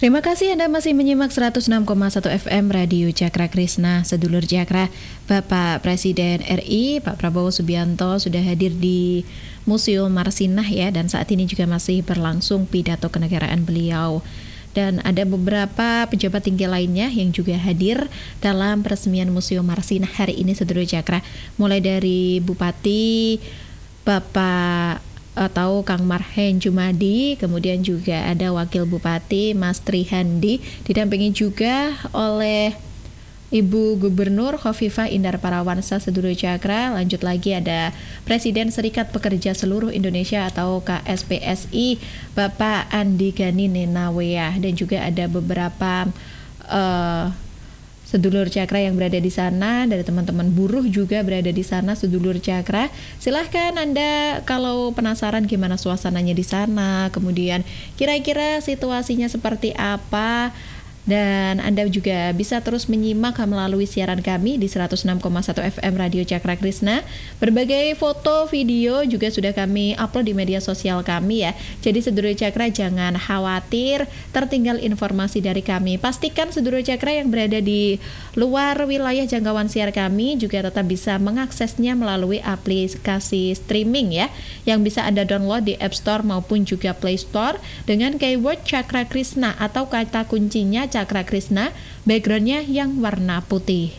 Terima kasih Anda masih menyimak 106,1 FM Radio Cakra Krisna, sedulur Cakra. Bapak Presiden RI, Pak Prabowo Subianto sudah hadir di Museum Marsinah ya, dan saat ini juga masih berlangsung pidato kenegaraan beliau. Dan ada beberapa pejabat tinggi lainnya yang juga hadir dalam peresmian Museum Marsinah hari ini, sedulur Cakra. Mulai dari Bupati Bapak atau Kang Marhen Jumadi, kemudian juga ada Wakil Bupati Mas Trihandi, didampingi juga oleh Ibu Gubernur Khofifah Indar Parawansa, sedulur Cakra. Lanjut lagi ada Presiden Serikat Pekerja Seluruh Indonesia atau KSPSI Bapak Andi Gani Nenawea, dan juga ada beberapa sedulur Cakra yang berada di sana, dari teman-teman buruh juga berada di sana, sedulur Cakra. Silahkan Anda kalau penasaran gimana suasananya di sana, kemudian kira-kira situasinya seperti apa, dan Anda juga bisa terus menyimak melalui siaran kami di 106,1 FM Radio Cakra Krisna. Berbagai foto, video juga sudah kami upload di media sosial kami ya. Jadi sedulur Cakra jangan khawatir tertinggal informasi dari kami. Pastikan sedulur Cakra yang berada di luar wilayah jangkauan siar kami juga tetap bisa mengaksesnya melalui aplikasi streaming ya, yang bisa Anda download di App Store maupun juga Play Store dengan keyword Cakra Krisna atau kata kuncinya Cakra Krisna, backgroundnya yang warna putih.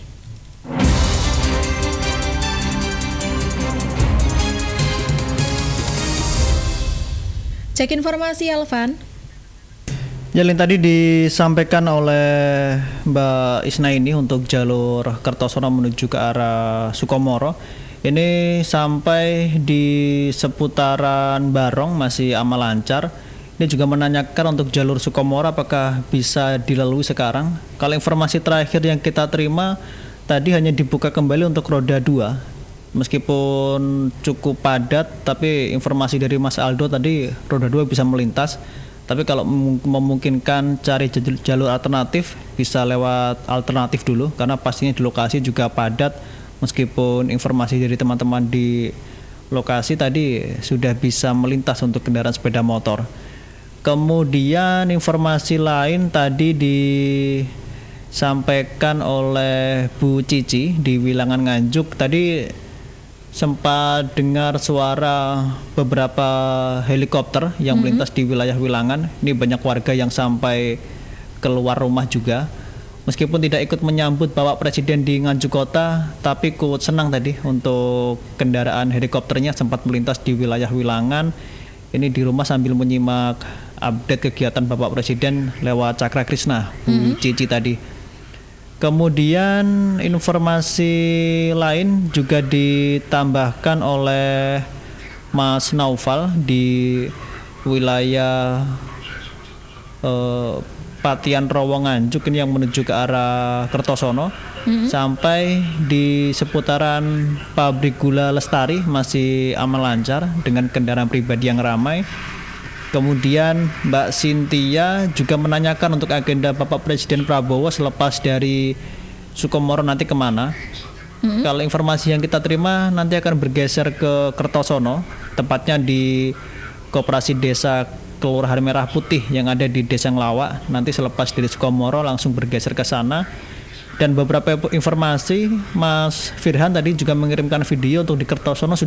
Cek informasi Alvan. Yang tadi disampaikan oleh Mbak Isna ini untuk jalur Kertosono menuju ke arah Sukomoro, ini sampai di seputaran Barong masih aman lancar. Ini juga menanyakan untuk jalur Sukomoro apakah bisa dilalui sekarang. Kalau informasi terakhir yang kita terima tadi hanya dibuka kembali untuk roda 2. Meskipun cukup padat, tapi informasi dari Mas Aldo tadi roda 2 bisa melintas. Tapi kalau memungkinkan cari jalur alternatif, bisa lewat alternatif dulu, karena pastinya di lokasi juga padat. Meskipun informasi dari teman-teman di lokasi tadi sudah bisa melintas untuk kendaraan sepeda motor. Kemudian informasi lain tadi disampaikan oleh Bu Cici di Wilangan Nganjuk. Tadi sempat dengar suara beberapa helikopter yang melintas di wilayah Wilangan. Ini banyak warga yang sampai keluar rumah juga. Meskipun tidak ikut menyambut Bapak Presiden di Nganjuk Kota, tapi ikut senang tadi untuk kendaraan helikopternya sempat melintas di wilayah Wilangan. Ini di rumah sambil menyimak update kegiatan Bapak Presiden lewat Cakra Krisna, Bu Cici tadi. Kemudian informasi lain juga ditambahkan oleh Mas Naufal di wilayah Patian Rowo Nganjuk ini yang menuju ke arah Kertosono. Sampai di seputaran pabrik gula Lestari masih aman lancar dengan kendaraan pribadi yang ramai. Kemudian Mbak Cynthia juga menanyakan untuk agenda Bapak Presiden Prabowo selepas dari Sukomoro nanti kemana. Kalau informasi yang kita terima nanti akan bergeser ke Kertosono, tepatnya di Koperasi Desa Kelurahan Merah Putih yang ada di Desa Ngelawak. Nanti selepas dari Sukomoro langsung bergeser ke sana. Dan beberapa informasi, Mas Firhan tadi juga mengirimkan video untuk di Kertosono